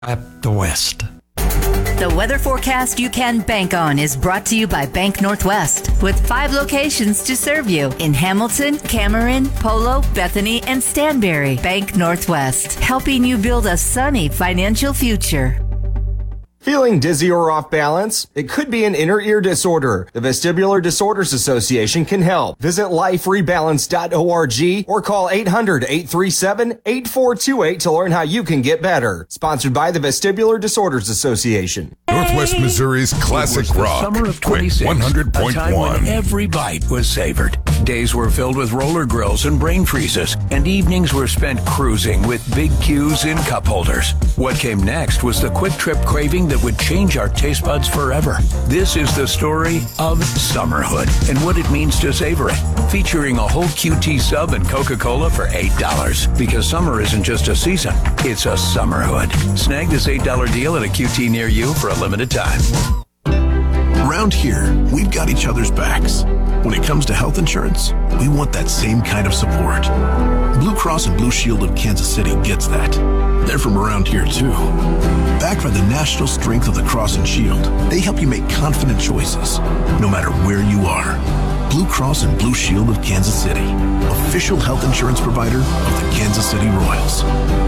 At the West. The weather forecast you can bank on is brought to you by Bank Northwest, with 5 locations to serve you in Hamilton, Cameron, Polo, Bethany, and Stanberry. Bank Northwest, helping you build a sunny financial future. Feeling dizzy or off balance? It could be an inner ear disorder. The Vestibular Disorders Association can help. Visit liferebalance.org or call 800-837-8428 to learn how you can get better. Sponsored by the Vestibular Disorders Association. Northwest Missouri's classic rock. Summer of 26, 100.1. a time when every bite was savored. Days were filled with roller grills and brain freezes, and evenings were spent cruising with big Q's in cup holders. What came next was the quick trip craving that would change our taste buds forever. This is the story of Summerhood and what it means to savor it. Featuring a whole QT sub and Coca-Cola for $8. Because summer isn't just a season, it's a Summerhood. Snag this $8 deal at a QT near you for a limited time. Around here, we've got each other's backs. When it comes to health insurance, we want that same kind of support. Blue Cross and Blue Shield of Kansas City gets that. They're from around here, too. Backed by the national strength of the Cross and Shield, they help you make confident choices, no matter where you are. Blue Cross and Blue Shield of Kansas City, official health insurance provider of the Kansas City Royals.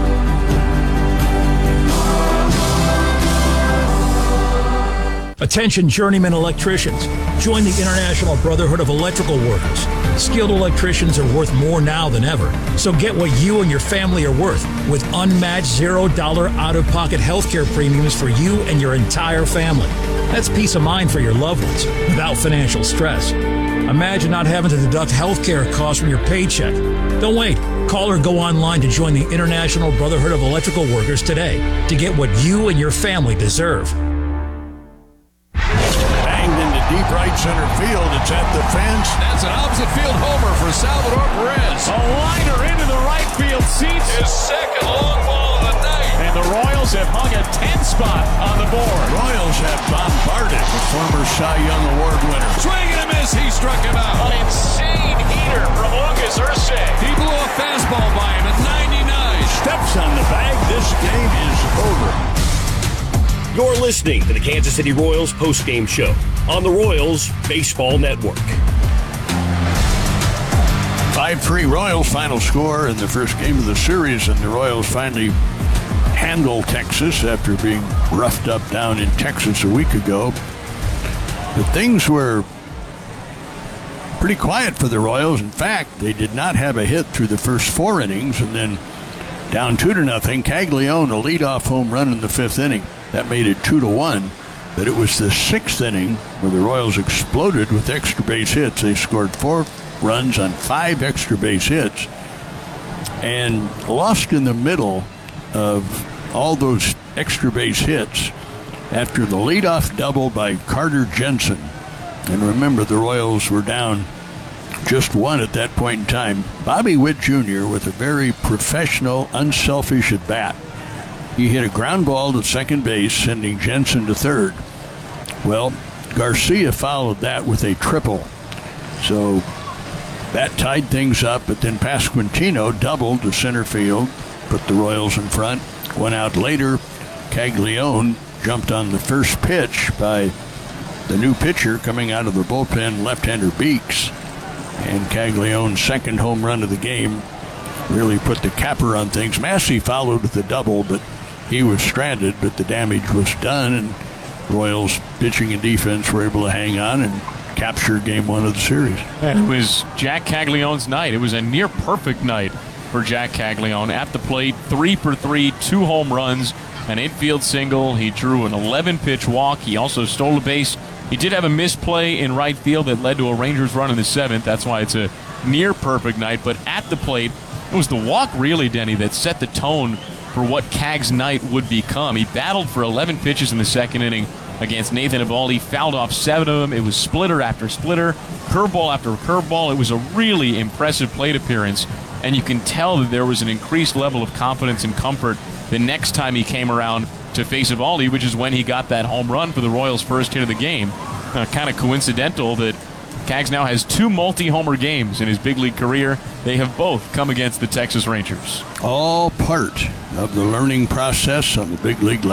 Attention journeyman electricians. Join the International Brotherhood of Electrical Workers. Skilled electricians are worth more now than ever. So get what you and your family are worth with unmatched $0 out-of-pocket healthcare premiums for you and your entire family. That's peace of mind for your loved ones without financial stress. Imagine not having to deduct healthcare costs from your paycheck. Don't wait. Call or go online to join the International Brotherhood of Electrical Workers today to get what you and your family deserve. Deep right center field. It's at the fence. That's an opposite field homer for Salvador Perez. A liner into the right field seats. His second long ball of the night. And the Royals have hung a 10 spot on the board. Royals have bombarded the former Cy Young Award winner. Swing and a miss. He struck him out. An insane heater from Lucas Ursay. He blew a fastball by him at 99. Steps on the bag. This game is over. You're listening to the Kansas City Royals postgame show on the Royals Baseball Network. 5-3 Royals final score in the first game of the series, and the Royals finally handled Texas after being roughed up down in Texas a week ago. But things were pretty quiet for the Royals. In fact, they did not have a hit through the first 4 innings, and then down 2-0, Caglione, a leadoff home run in the 5th inning. That made it 2-1, but it was the 6th inning where the Royals exploded with extra base hits. They scored 4 runs on 5 extra base hits and lost in the middle of all those extra base hits after the leadoff double by Carter Jensen. And remember, the Royals were down just 1 at that point in time. Bobby Witt Jr. with a very professional, unselfish at bat. He hit a ground ball to second base, sending Jensen to third. Well, Garcia followed that with a triple. So that tied things up, but then Pasquantino doubled to center field, put the Royals in front. 1 out later, Caglione jumped on the first pitch by the new pitcher coming out of the bullpen, left-hander Beeks. And Caglione's second home run of the game really put the capper on things. Massey followed with a double, but he was stranded, but the damage was done, and Royals pitching and defense were able to hang on and capture game 1 of the series. And it was Jack Caglione's night. It was a near perfect night for Jack Caglione. At the plate, 3 for 3, 2 home runs, an infield single. He drew an 11-pitch walk. He also stole a base. He did have a misplay in right field that led to a Rangers run in the 7th. That's why it's a near perfect night. But at the plate, it was the walk, really, Denny, that set the tone for what Cag's night would become. He battled for 11 pitches in the 2nd inning against Nathan Eovaldi, fouled off 7 of them. It was splitter after splitter, curveball after curveball. It was a really impressive plate appearance, and you can tell that there was an increased level of confidence and comfort the next time he came around to face Eovaldi, which is when he got that home run for the Royals' first hit of the game. Kind of coincidental that Cags now has 2 multi-homer games in his big league career. They have both come against the Texas Rangers. All part of the learning process on the big league level.